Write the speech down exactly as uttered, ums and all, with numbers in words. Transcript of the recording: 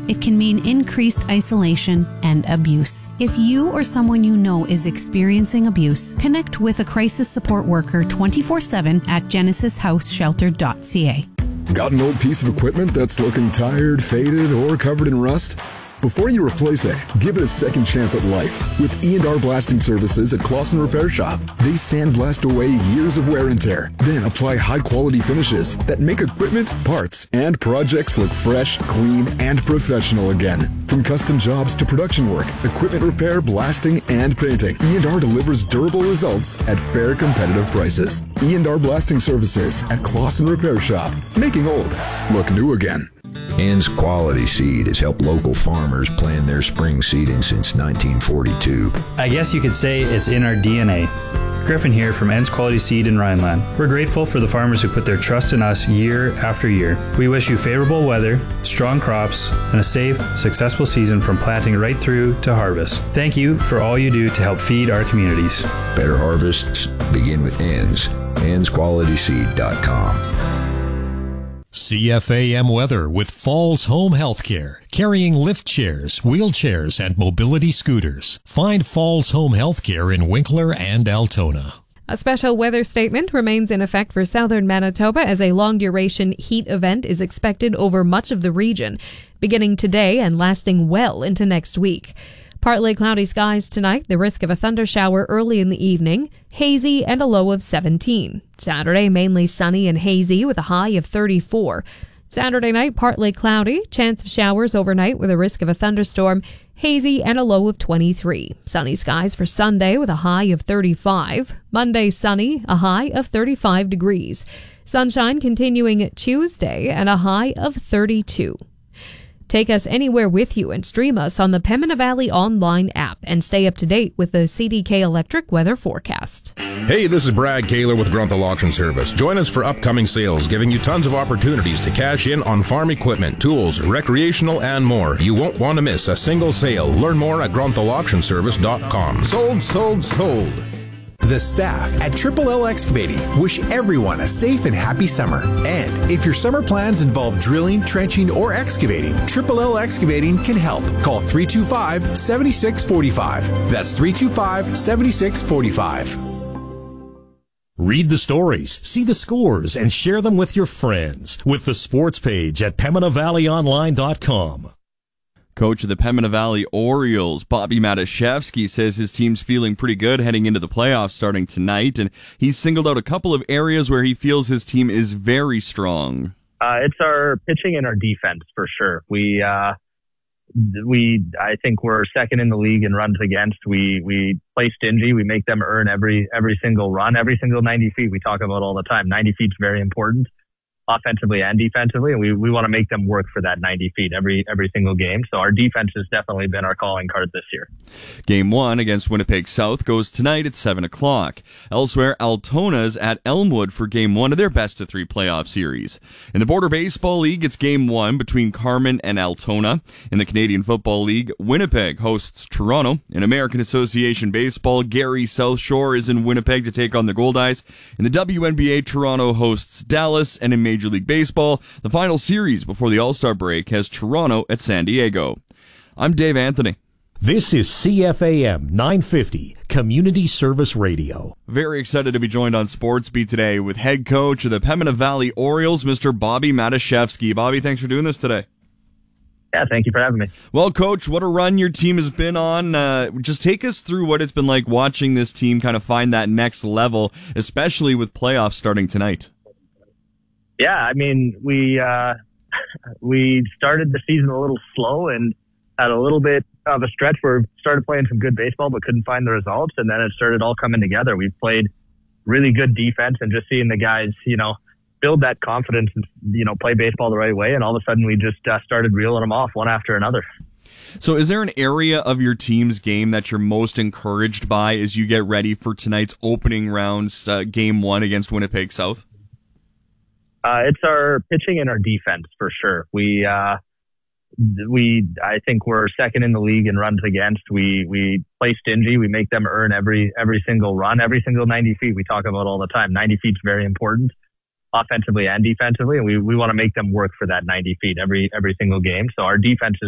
it can mean increased isolation and abuse. If you or someone you know is experiencing abuse, connect with a crisis support worker twenty-four seven at genesis house shelter dot c a. Got an old piece of equipment that's looking tired, faded, or covered in rust? Before you replace it, give it a second chance at life with E and R Blasting Services at Clausen Repair Shop. They sandblast away years of wear and tear, then apply high-quality finishes that make equipment, parts, and projects look fresh, clean, and professional again. From custom jobs to production work, equipment repair, blasting, and painting, E and R delivers durable results at fair, competitive prices. E and R Blasting Services at Clausen Repair Shop, making old look new again. Ann's Quality Seed has helped local farmers plan their spring seeding since nineteen forty-two. I guess you could say it's in our D N A. Griffin here from Ann's Quality Seed in Rhineland. We're grateful for the farmers who put their trust in us year after year. We wish you favorable weather, strong crops, and a safe, successful season from planting right through to harvest. Thank you for all you do to help feed our communities. Better harvests begin with Ann's. anns quality seed dot com. C F A M weather with Falls Home Healthcare, carrying lift chairs, wheelchairs, and mobility scooters. Find Falls Home Healthcare in Winkler and Altona. A special weather statement remains in effect for southern Manitoba as a long-duration heat event is expected over much of the region, beginning today and lasting well into next week. Partly cloudy skies tonight, the risk of a thundershower early in the evening, hazy and a low of seventeen. Saturday, mainly sunny and hazy with a high of thirty-four. Saturday night, partly cloudy, chance of showers overnight with a risk of a thunderstorm, hazy and a low of twenty-three. Sunny skies for Sunday with a high of thirty-five. Monday, sunny, a high of thirty-five degrees. Sunshine continuing Tuesday and a high of thirty-two. Take us anywhere with you and stream us on the Pembina Valley online app and stay up to date with the C D K Electric weather forecast. Hey, this is Brad Kaler with Grunthal Auction Service. Join us for upcoming sales, giving you tons of opportunities to cash in on farm equipment, tools, recreational, and more. You won't want to miss a single sale. Learn more at grunthal auction service dot com. Sold, sold, sold. The staff at Triple L Excavating wish everyone a safe and happy summer. And if your summer plans involve drilling, trenching, or excavating, Triple L Excavating can help. Call three two five, seven six four five. That's three two five, seven six four five. Read the stories, see the scores, and share them with your friends with the sports page at pembina valley online dot com. Coach of the Pembina Valley Orioles, Bobby Matuszewski, says his team's feeling pretty good heading into the playoffs starting tonight, and he's singled out a couple of areas where he feels his team is very strong. Uh, it's our pitching and our defense for sure. We, uh, we, I think we're second in the league in runs against. We, we play stingy. We make them earn every, every single run, every single ninety feet. We talk about all the time. ninety feet is very important, offensively and defensively, and we, we want to make them work for that ninety feet every every single game. So our defense has definitely been our calling card this year. Game one against Winnipeg South goes tonight at seven o'clock. Elsewhere, Altona's at Elmwood for game one of their best of three playoff series. In the Border Baseball League, it's game one between Carman and Altona. In the Canadian Football League, Winnipeg hosts Toronto. In American Association Baseball, Gary South Shore is in Winnipeg to take on the Goldeyes. In the W N B A, Toronto hosts Dallas, and in Major Major League Baseball, the final series before the All-Star break has Toronto at San Diego. I'm Dave Anthony. This is C F A M nine fifty, Community Service Radio. Very excited to be joined on Sports Beat today with head coach of the Pembina Valley Orioles, Mister Bobby Matuszewski. Bobby, thanks for doing this today. Yeah, thank you for having me. Well, Coach, what a run your team has been on. Uh, just take us through what it's been like watching this team kind of find that next level, especially with playoffs starting tonight. Yeah, I mean, we uh, we started the season a little slow and had a little bit of a stretch where we started playing some good baseball but couldn't find the results, and then it started all coming together. We've played really good defense, and just seeing the guys, you know, build that confidence and, you know, play baseball the right way, and all of a sudden we just uh, started reeling them off one after another. So is there an area of your team's game that you're most encouraged by as you get ready for tonight's opening rounds, uh, game one against Winnipeg South? Uh, it's our pitching and our defense for sure. We, uh, we, I think we're second in the league in runs against. We, we play stingy. We make them earn every, every single run, every single ninety feet. We talk about all the time. ninety feet is very important, offensively and defensively, and we, we want to make them work for that ninety feet every, every single game. So our defense is